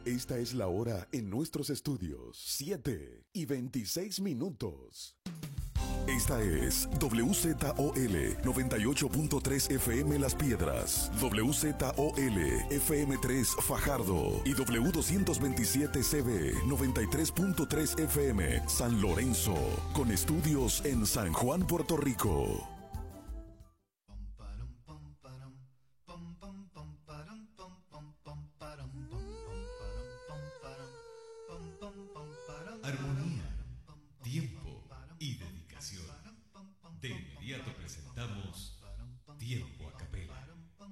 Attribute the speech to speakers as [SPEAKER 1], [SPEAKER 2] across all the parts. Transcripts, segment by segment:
[SPEAKER 1] Esta es la hora en nuestros estudios, 7:26. Esta es WZOL 98.3 FM Las Piedras, WZOL FM3 Fajardo y W227CB 93.3 FM San Lorenzo, con estudios en San Juan, Puerto Rico.
[SPEAKER 2] Armonía, tiempo y dedicación. De inmediato presentamos Tiempo a Capela.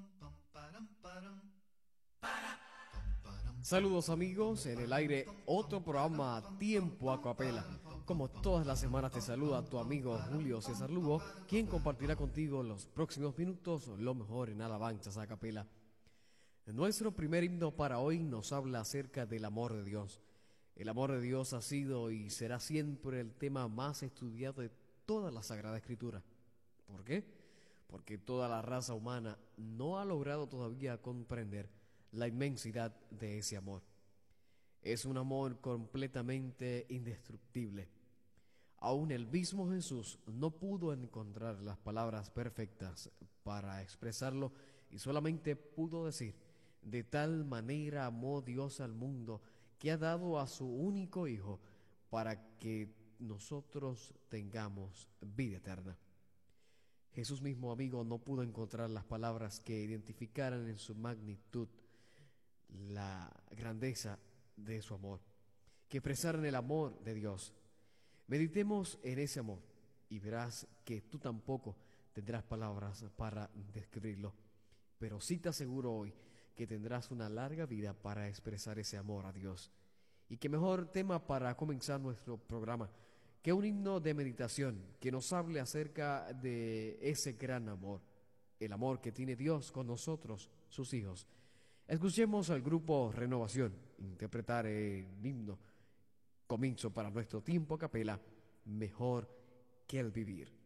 [SPEAKER 3] Saludos amigos, en el aire otro programa Tiempo a Capela. Como todas las semanas te saluda tu amigo Julio César Lugo, quien compartirá contigo en los próximos minutos lo mejor en alabanzas a capela. Nuestro primer himno para hoy nos habla acerca del amor de Dios. El amor de Dios ha sido y será siempre el tema más estudiado de toda la Sagrada Escritura. ¿Por qué? Porque toda la raza humana no ha logrado todavía comprender la inmensidad de ese amor. Es un amor completamente indestructible. Aún el mismo Jesús no pudo encontrar las palabras perfectas para expresarlo y solamente pudo decir: de tal manera amó Dios al mundo que ha dado a su único Hijo para que nosotros tengamos vida eterna. Jesús mismo, amigo, no pudo encontrar las palabras que identificaran en su magnitud la grandeza de su amor, que expresaran el amor de Dios. Meditemos en ese amor y verás que tú tampoco tendrás palabras para describirlo, pero sí te aseguro hoy que tendrás una larga vida para expresar ese amor a Dios. Y qué mejor tema para comenzar nuestro programa que un himno de meditación que nos hable acerca de ese gran amor, el amor que tiene Dios con nosotros, sus hijos. Escuchemos al grupo Renovación interpretar el himno comienzo para nuestro tiempo a capela, Mejor que el vivir.